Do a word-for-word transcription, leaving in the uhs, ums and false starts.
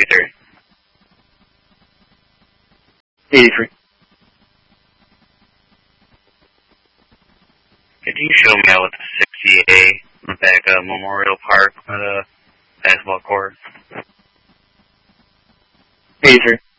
eighty-three. eighty-three. Could you show me out with the sixty A in the back of Memorial Park by the basketball court? eighty-three.